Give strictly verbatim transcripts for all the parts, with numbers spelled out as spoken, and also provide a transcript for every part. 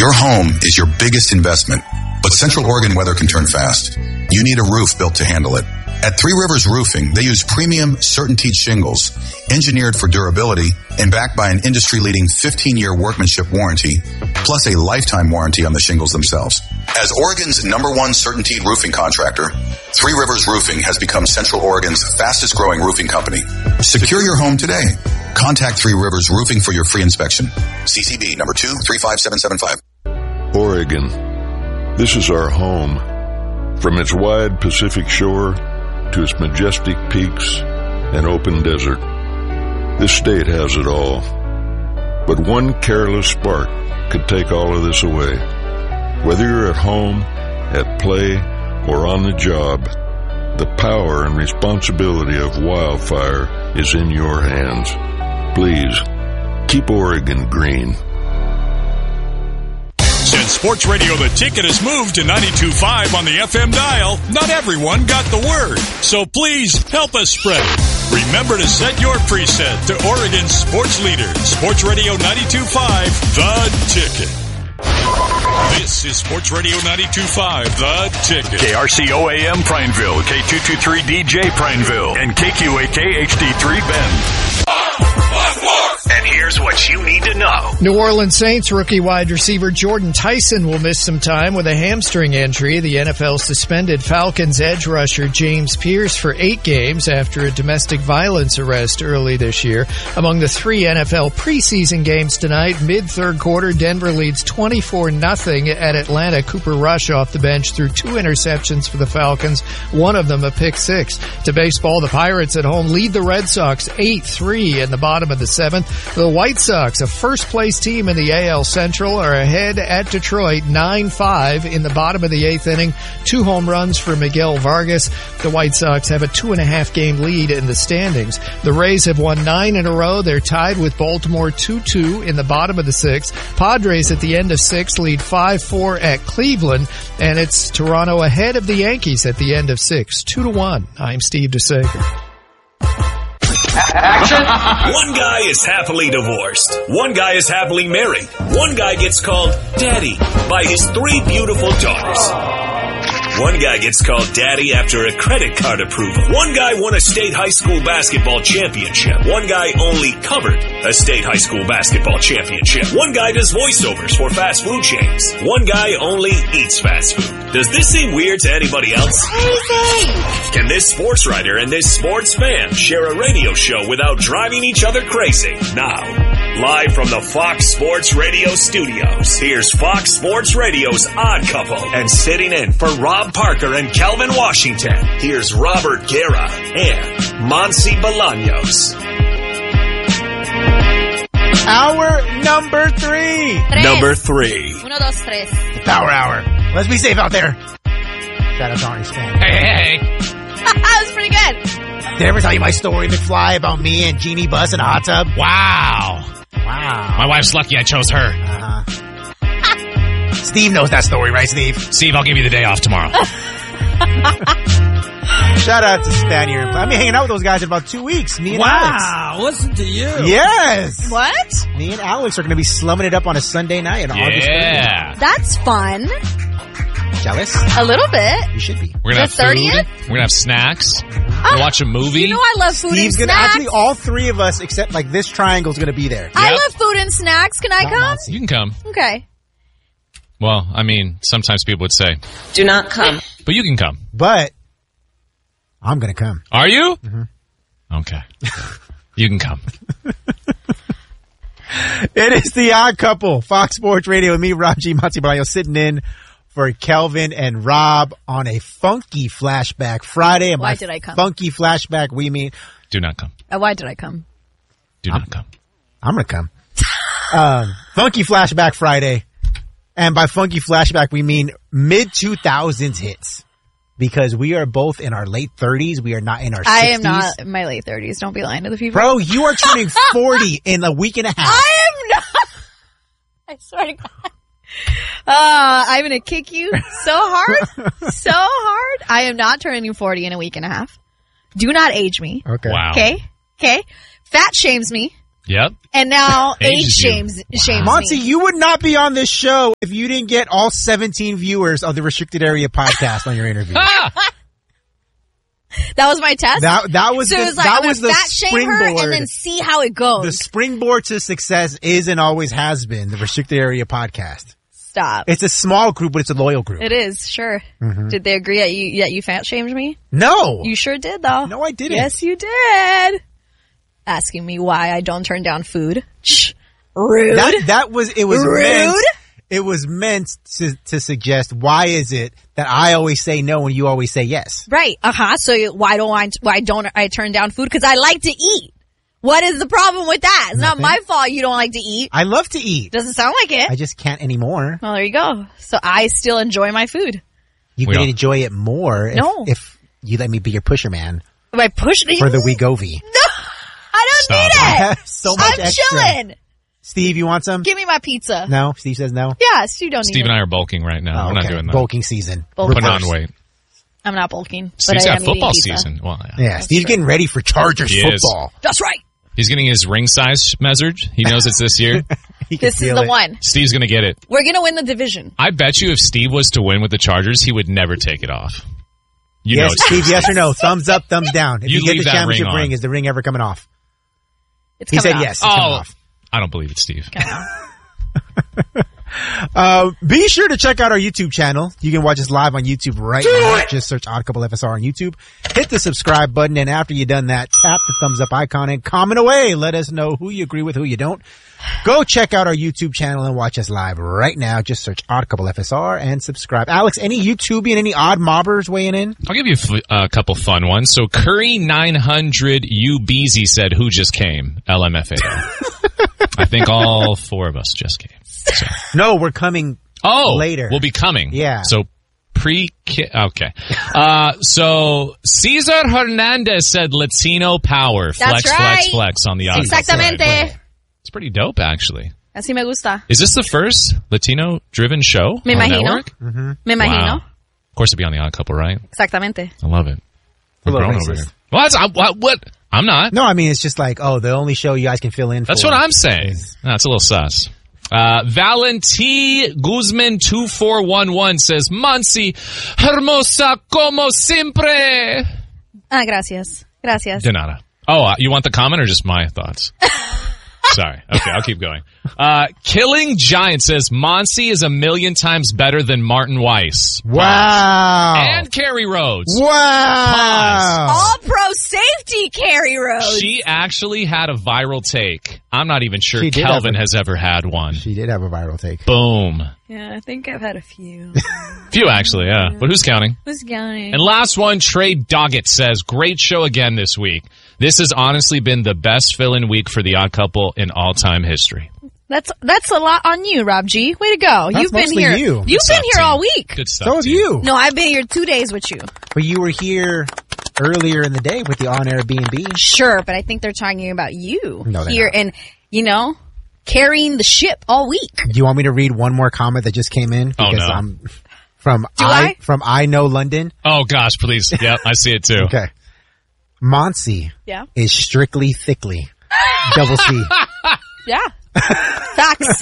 Your home is your biggest investment, but Central Oregon weather can turn fast. You need a roof built to handle it. At Three Rivers Roofing, they use premium CertainTeed shingles, engineered for durability and backed by an industry-leading fifteen-year workmanship warranty, plus a lifetime warranty on the shingles themselves. As Oregon's number one CertainTeed roofing contractor, Three Rivers Roofing has become Central Oregon's fastest-growing roofing company. Secure your home today. Contact Three Rivers Roofing for your free inspection. C C B number two three five seven seven five. Oregon. This is our home. From its wide Pacific shore to its majestic peaks and open desert, this state has it all. But one careless spark could take all of this away. Whether you're at home, at play, or on the job, the power and responsibility of wildfire is in your hands. Please, keep Oregon green. Since Sports Radio The Ticket has moved to ninety-two point five on the F M dial, not everyone got the word. So please help us spread it. Remember to set your preset to Oregon's sports leader, Sports Radio ninety-two point five, The Ticket. This is Sports Radio ninety-two point five, The Ticket. K R C O A M Prineville, K two twenty-three D J Prineville, and K Q A K H D three Bend. And here's what you need to know. New Orleans Saints rookie wide receiver Jordan Tyson will miss some time with a hamstring injury. The N F L suspended Falcons edge rusher James Pierce for eight games after a domestic violence arrest early this year. Among the three N F L preseason games tonight, mid-third quarter, Denver leads twenty-four nothing at Atlanta. Cooper Rush off the bench threw two interceptions for the Falcons, one of them a pick six. To baseball, the Pirates at home lead the Red Sox eight three in the bottom of the seventh. The White Sox, a first-place team in the A L Central, are ahead at Detroit nine five in the bottom of the eighth inning. Two home runs for Miguel Vargas. The White Sox have a two-and-a-half game lead in the standings. The Rays have won nine in a row. They're tied with Baltimore two two in the bottom of the sixth. Padres at the end of six lead five four at Cleveland, and it's Toronto ahead of the Yankees at the end of six, two to one. I'm Steve DeSager. Action. One guy is happily divorced. One guy is happily married. One guy gets called daddy by his three beautiful daughters. One guy gets called daddy after a credit card approval. One guy won a state high school basketball championship. One guy only covered a state high school basketball championship. One guy does voiceovers for fast food chains. One guy only eats fast food. Does this seem weird to anybody else? Can this sports writer and this sports fan share a radio show without driving each other crazy? Now, live from the Fox Sports Radio studios, here's Fox Sports Radio's Odd Couple, and sitting in for Rob Parker and Calvin Washington, here's Robert Guerra and Monsi Bolaños. Hour number three. Tres. Number three. Uno, dos, tres. The Power Hour. Let's be safe out there. Shout out to Arnie Span. Hey, hey, hey. That was pretty good. Did I ever tell you my story, McFly, about me and Jeannie Buss in a hot tub? Wow. Wow. My wife's lucky I chose her. Uh-huh. Steve knows that story, right, Steve? Steve, I'll give you the day off tomorrow. Shout out to Stan here. I've been hanging out with those guys in about two weeks. Me and wow, Alex. listen to you. Yes. What? Me and Alex are going to be slumming it up on a Sunday night on August Yeah. That's fun. thirtieth. Jealous? A little bit. You should be. We're going to The have food. thirtieth? We're going to have snacks. We're going Uh, to watch a movie. You know I love food Steve's and gonna snacks. actually all three of us except like this triangle's gonna be there. I Yep. love food and snacks. Can I Not come? Nancy. You can come. Okay. Well, I mean, sometimes people would say, Do not come. but you can come. But I'm gonna come. Are you? Mm-hmm. Okay. You can come. It is the Odd Couple, Fox Sports Radio, with me, Rob G. Monty Bolaños, sitting in for Kelvin and Rob on a funky flashback Friday. And Why by did I come? Funky flashback, we mean Do not come. Uh, why did I come? Do not come. I'm gonna come. um, funky flashback Friday, and by funky flashback we mean mid two thousands hits, because we are both in our late thirties. We are not in our I sixties. am not in my late thirties. Don't be lying to the people. Bro, you are turning forty in a week and a half. I am not. I swear to God. Uh, I'm going to kick you so hard, so hard. I am not turning forty in a week and a half. Do not age me. Okay. Wow. Okay? Okay? Fat shames me. Yep. And now age Ages you. shames, shames Monty, me. you would not be on this show if you didn't get all seventeen viewers of the Restricted Area podcast on your interview. That was my test? That that was so the, it was like, that I'm was gonna the fat shame her springboard. and then see how it goes. The springboard to success is and always has been the Restricted Area podcast. Stop. It's a small group, but it's a loyal group. It is, sure. Mhm. Did they agree that you that you fat shamed me? No. You sure did, though. No, I didn't. Yes, you did. Asking me why I don't turn down food. Shh. Rude. That that was it was Rude. meant it was meant to to suggest why is it that I always say no and you always say yes. Right. Uh-huh. So you- why don't I, why don't I turn down food? Because I like to eat. What is the problem with that? It's Nothing. not my fault you don't like to eat. I love to eat. Doesn't sound like it. I just can't anymore. Well, there you go. So I still enjoy my food. You We can don't. enjoy it more if, No. if you let me be your pusher man Am I pushing for the Wegovy. No, I don't Stop. need I it. have so much I'm extra. chilling. Steve, you want some? Give me my pizza. No? Steve says no? Yes, you don't Steve need and it. I are bulking right now. Oh, We're not okay. doing that. Bulking season. Bulking. Putting on Reverse. weight. I'm not bulking. But Steve's I got am eating football pizza. season. Well, yeah. Yeah, Steve's getting ready for Chargers He is. football. That's right. He's getting his ring size measured. He knows it's this year. He can This is feel the it. one. Steve's going to get it. We're going to win the division. I bet you if Steve was to win with the Chargers, he would never take it off. You know Yes, it's Steve, yes or no? Thumbs up, thumbs down. If You you, get leave the that championship ring ring, on. is the ring ever coming off? It's He coming said off. yes. It's coming Oh, off. I don't believe it, Steve. Coming off. Uh, be sure to check out our YouTube channel. You can watch us live on YouTube right now. Just search Odd Couple F S R on YouTube. Hit the subscribe button, and after you've done that, tap the thumbs up icon and comment away. Let us know who you agree with, who you don't. Go check out our YouTube channel and watch us live right now. Just search Odd Couple F S R and subscribe. Alex, any YouTubian, any odd mobbers weighing in? I'll give you a f- a couple fun ones. So Curry nine hundred U Beezy said, who just came? L M F A O. I think all four of us just came. So. No, we're coming Oh, later. we'll be coming. Yeah. So pre okay. Uh, so Cesar Hernandez said Latino power. That's Flex, flex, right. flex on the audio. Exactamente. It's pretty dope, actually. Así me gusta. Is this the first Latino-driven show Me on the imagino. network? Mm-hmm. Me imagino. Wow. Of course, it'd be on the Odd Couple, right? Exactamente. I love it. A We're little grown over racist. here. Well, that's, I, what, what? I'm not. No, I mean, it's just like, oh, the only show you guys can fill in That's for. what I'm saying. That's a little sus. Uh, Valenti Guzman two four one one says, Mansi, hermosa como siempre. Ah, gracias. Gracias. De nada. Oh, uh, you want the comment or just my thoughts? Sorry. Okay, I'll keep going. Uh, Killing Giant says, Monsi is a million times better than Martin Weiss. Wow. And Carrie Rhodes. Wow. All pro safety carry road. She actually had a viral take. I'm not even sure She did Kelvin have a- has ever had one. She did have a viral take. Boom. Yeah, I think I've had a few. Few, actually, yeah. But who's counting? Who's counting? And last one, Trey Doggett says, great show again this week. This has honestly been the best fill-in week for the Odd Couple in all-time history. That's that's a lot on you, Rob G. Way to go. That's You've been mostly here. you. You've Good been stuff, here team. all week. Good stuff. So have team. you. No, I've been here two days with you. But you were here earlier in the day with the on-air B and B. Sure, but I think they're talking about you No, they're here not. and, you know, carrying the ship all week. Do you want me to read one more comment that just came in? Oh, Because no. I'm from Do I, I? from I Know London. Oh, gosh, please. Yep, I see it too. Okay. Monsi Yeah. is strictly thickly. Double C. Yeah. Facts.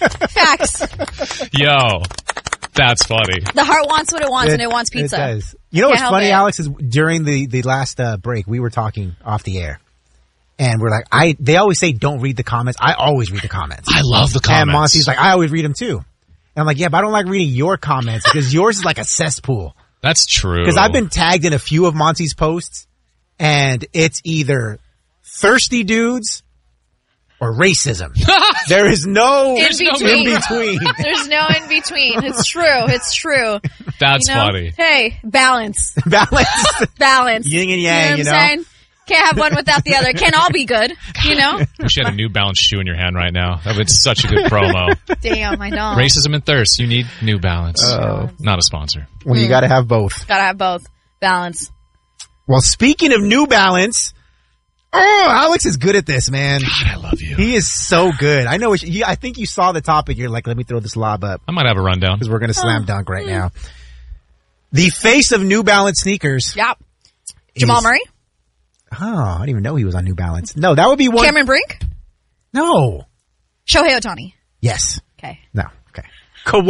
Facts. Yo, that's funny. The heart wants what it wants and it wants pizza. It does. You know Can't what's help funny, it. Alex, is during the, the last uh, break, we were talking off the air. And we're like, I. They always say don't read the comments. I always read the comments. I love the And comments. Monsi's like, I always read them too. And I'm like, yeah, but I don't like reading your comments because yours is like a cesspool. That's true. Because I've been tagged in a few of Monty's posts, and it's either thirsty dudes or racism. There is no In between. in between. There's no in between. It's true. It's true. That's You know? funny. Hey, balance. Balance. Balance. Yin and You know yang, what you I'm know? saying? Can't have one without the other. Can't all be good. You know? Wish you had a New Balance shoe in your hand right now. That would be such a good promo. Damn, I know. Racism and thirst. You need New Balance. Oh. Not a sponsor. Well, you got to have both. Gotta have both. Balance. Well, speaking of New Balance, oh, Alex is good at this, man. God, I love you. He is so good. I know. What you, I think you saw the topic. You're like, let me throw this lob up I might have a rundown. because we're going to slam dunk right now. The face of New Balance sneakers. Yep. Jamal is- Murray? Oh, I didn't even know he was on New Balance. No, that would be one. Cameron Brink? No. Shohei Ohtani. Yes. Okay. No. Okay.